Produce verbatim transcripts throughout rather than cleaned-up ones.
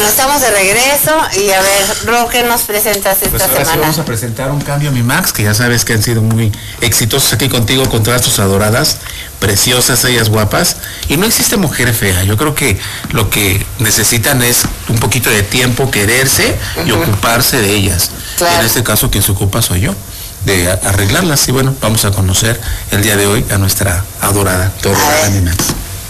Bueno, estamos de regreso y a ver, Ro, ¿qué nos presentas esta pues ahora semana? Sí vamos a presentar un cambio, mi Max, que ya sabes que han sido muy exitosos aquí contigo con todas tus adoradas, preciosas, ellas guapas, y no existe mujer fea. Yo creo que lo que necesitan es un poquito de tiempo, quererse y uh-huh. ocuparse de ellas. Claro. En este caso quien se ocupa soy yo, de arreglarlas. Y bueno, vamos a conocer el día de hoy a nuestra adorada, adorada mi Max.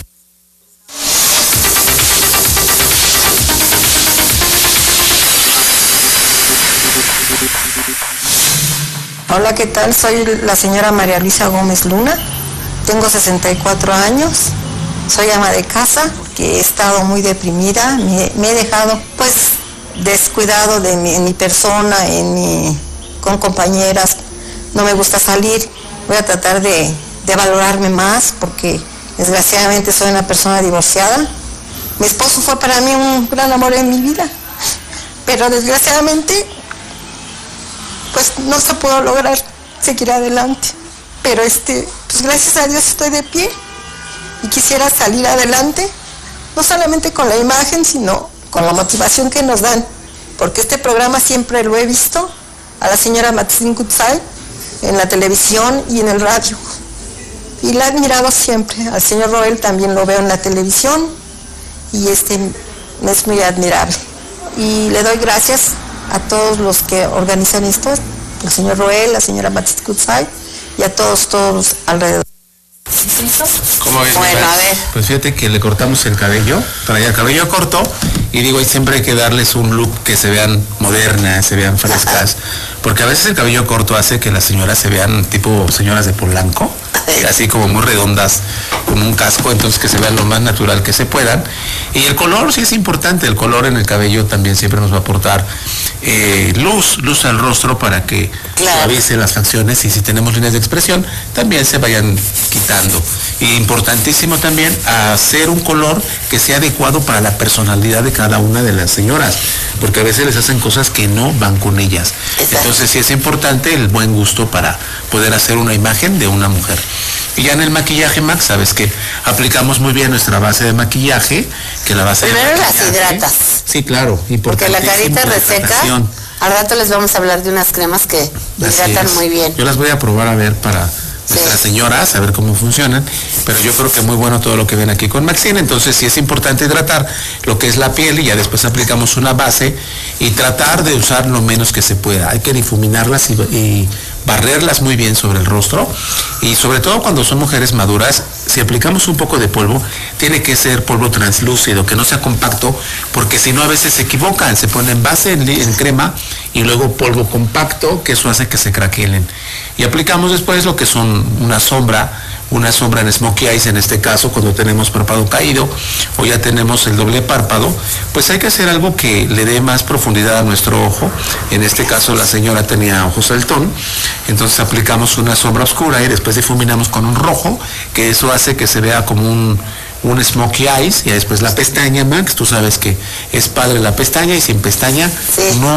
Hola, ¿qué tal? Soy la señora María Luisa Gómez Luna, tengo sesenta y cuatro años, soy ama de casa, que he estado muy deprimida, me, me he dejado pues descuidado de mi, en mi persona, en mi, con compañeras, no me gusta salir, voy a tratar de, de valorarme más porque desgraciadamente soy una persona divorciada. Mi esposo fue para mí un gran amor en mi vida, pero desgraciadamente pues no se pudo lograr seguir adelante, pero este, pues gracias a Dios estoy de pie y quisiera salir adelante, no solamente con la imagen, sino con la motivación que nos dan, porque este programa siempre lo he visto a la señora Maxine Goodside en la televisión y en el radio, y la he admirado siempre. Al señor Roel también lo veo en la televisión y este es muy admirable, y le doy gracias a todos los que organizan esto, el señor Roel, la señora Maxine Goodside y a todos, todos alrededor. ¿Cómo ves? Bueno, a ver. Pues fíjate que le cortamos el cabello, traía el cabello corto, y digo, y siempre hay que darles un look que se vean modernas, se vean frescas, porque a veces el cabello corto hace que las señoras se vean tipo señoras de Polanco, así como muy redondas, con un casco, entonces que se vean lo más natural que se puedan. Y el color sí es importante, el color en el cabello también siempre nos va a aportar eh, luz, luz al rostro para que claro. suavice las facciones, y si tenemos líneas de expresión, también se vayan quitando. Y importantísimo también hacer un color que sea adecuado para la personalidad de cada una de las señoras, porque a veces les hacen cosas que no van con ellas. Exacto. Entonces sí es importante el buen gusto para poder hacer una imagen de una mujer. Y ya en el maquillaje, Max, sabes que aplicamos muy bien nuestra base de maquillaje, que la base Primero de las hidratas. Sí, claro, porque la carita reseca, al rato les vamos a hablar de unas cremas que hidratan muy bien. Yo las voy a probar a ver para nuestras sí. señoras, a ver cómo funcionan, pero yo creo que muy bueno todo lo que ven aquí con Maxine. Entonces sí es importante hidratar lo que es la piel, y ya después aplicamos una base y tratar de usar lo menos que se pueda. Hay que difuminarlas y, y barrerlas muy bien sobre el rostro, y sobre todo cuando son mujeres maduras, si aplicamos un poco de polvo, tiene que ser polvo translúcido, que no sea compacto, porque si no a veces se equivocan, se ponen base en, en crema y luego polvo compacto, que eso hace que se craquelen. Y aplicamos después lo que son una sombra, una sombra en smokey eyes en este caso, cuando tenemos párpado caído o ya tenemos el doble párpado, pues hay que hacer algo que le dé más profundidad a nuestro ojo. En este caso la señora tenía ojos saltón, entonces aplicamos una sombra oscura y después difuminamos con un rojo, que eso hace que se vea como un un smokey eyes. Y después la pestaña, Max, tú sabes que es padre la pestaña, y sin pestaña sí. no